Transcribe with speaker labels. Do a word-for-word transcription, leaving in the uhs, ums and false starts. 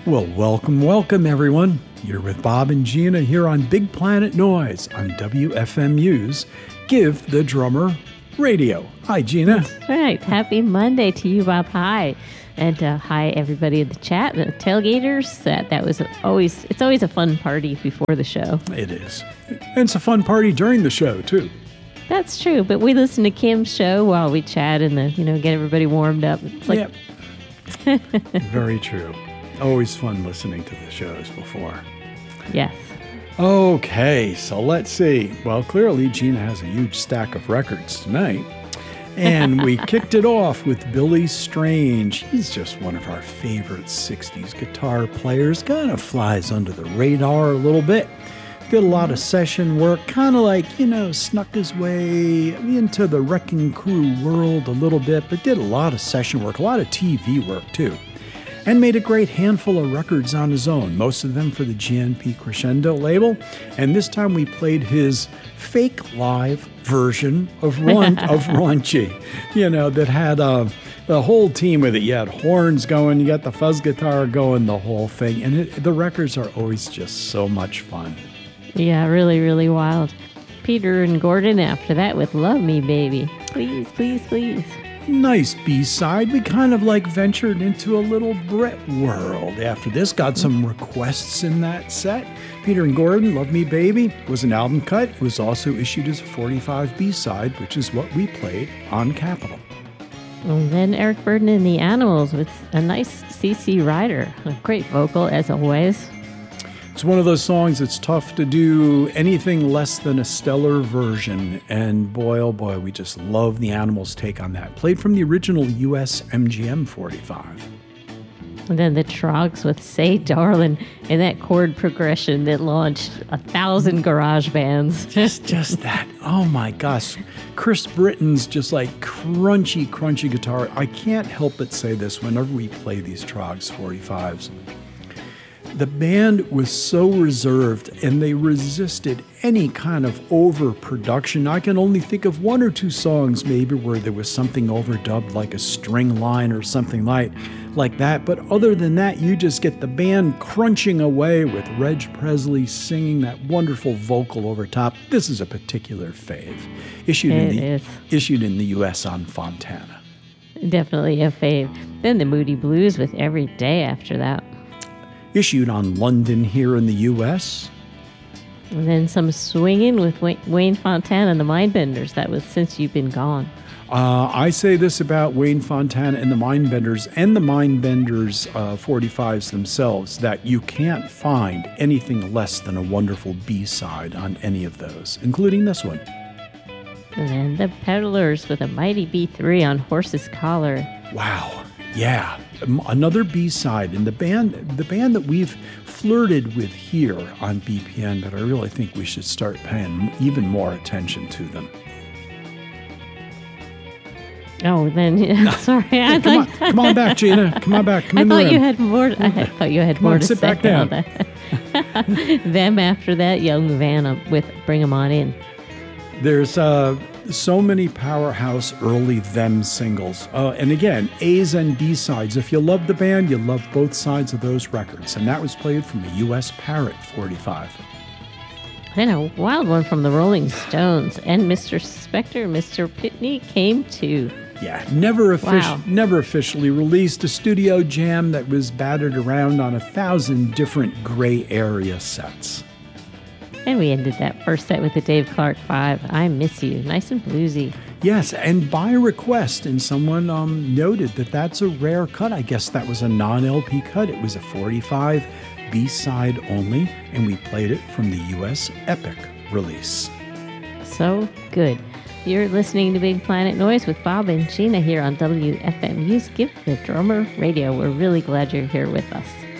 Speaker 1: Well, welcome, welcome, everyone. You're with Bob and Gina here on Big Planet Noise on W F M U's Give the Drummer Radio. Hi, Gina.
Speaker 2: That's right. Happy Monday to you, Bob. Hi. And uh, hi, everybody in the chat, the tailgaters. That that was always, it's always a fun party before the show.
Speaker 1: It is. And it's a fun party during the show, too.
Speaker 2: That's true. But we listen to Kim's show while we chat and, the, you know, get everybody warmed up. It's like...
Speaker 1: Yep. Very true. Always fun listening to the shows before.
Speaker 2: Yes.
Speaker 1: Okay, so let's see. Well, clearly Gina has a huge stack of records tonight. And we kicked it off with Billy Strange. He's just one of our favorite sixties guitar players. Kind of flies under the radar a little bit. Did a lot of session work, kind of like, you know, snuck his way into the Wrecking Crew world a little bit, but did a lot of session work, a lot of T V work too. And made a great handful of records on his own, most of them for the G N P Crescendo label. And this time we played his fake live version of Raun- of Raunchy, you know, that had uh, the whole team with it. You had horns going, you got the fuzz guitar going, the whole thing. And it, the records are always just so much fun.
Speaker 2: Yeah, really, really wild. Peter and Gordon after that with Love Me Baby. Please, please, please.
Speaker 1: Nice B-side. We kind of like ventured into a little Brett world after this. Got some requests in that set. Peter and Gordon, Love Me Baby, was an album cut. It was also issued as a forty-five B-side, which is what we played on Capitol.
Speaker 2: And then Eric Burden and the Animals with a nice C C Rider. A great vocal, as always.
Speaker 1: It's one of those songs that's tough to do anything less than a stellar version. And boy, oh boy, we just love the Animals' take on that. Played from the original U S M G M forty-five.
Speaker 2: And then the Trogs with Say Darlin' and that chord progression that launched a thousand garage bands.
Speaker 1: Just just that. Oh my gosh. Chris Britton's just like crunchy, crunchy guitar. I can't help but say this whenever we play these Trogs forty-fives. The band was so reserved and they resisted any kind of overproduction. I can only think of one or two songs maybe where there was something overdubbed like a string line or something like, like that. But other than that, you just get the band crunching away with Reg Presley singing that wonderful vocal over top. This is a particular fave. Issued, in the,
Speaker 2: is.
Speaker 1: issued in the U S on Fontana.
Speaker 2: Definitely a fave. Then the Moody Blues with Every Day after that.
Speaker 1: Issued on London here in the U S.
Speaker 2: And then some swinging with Wayne Fontana and the Mindbenders. That was Since You've Been Gone.
Speaker 1: Uh, I say this about Wayne Fontana and the Mindbenders and the Mindbenders uh, forty-fives themselves, that you can't find anything less than a wonderful B-side on any of those, including this one.
Speaker 2: And then the Peddlers with a Mighty B three on Horse's Collar.
Speaker 1: Wow. Yeah. Another B-side, and the band the band that we've flirted with here on B P N, but I really think we should start paying even more attention to them.
Speaker 2: Oh, then yeah, sorry. I
Speaker 1: come, on, come on back, Gina. Come on back. Come
Speaker 2: I
Speaker 1: in
Speaker 2: thought
Speaker 1: the room.
Speaker 2: you had more. I had, thought you had
Speaker 1: come
Speaker 2: more
Speaker 1: on,
Speaker 2: to
Speaker 1: sit
Speaker 2: say.
Speaker 1: back down.
Speaker 2: Them after that, Young Vanna with Bring 'Em On In.
Speaker 1: There's uh, so many powerhouse early Them singles. Uh, and again, A's and B sides. If you love the band, you love both sides of those records. And that was played from a U S Parrot forty-five.
Speaker 2: Then a wild one from the Rolling Stones. And Mister Spector, Mister Pitney came too.
Speaker 1: Yeah, never, offici-
Speaker 2: Wow.
Speaker 1: never officially released, a studio jam that was battered around on a thousand different gray area sets.
Speaker 2: And we ended that first set with the Dave Clark five, I Miss You, nice and bluesy.
Speaker 1: Yes, and by request, and someone um, noted that that's a rare cut. I guess that was a non-L P cut. It was a forty-five B-side only, and we played it from the U S Epic release.
Speaker 2: So good. You're listening to Big Planet Noise with Bob and Gina here on W F M U's Give the Drummer Radio. We're really glad you're here with us.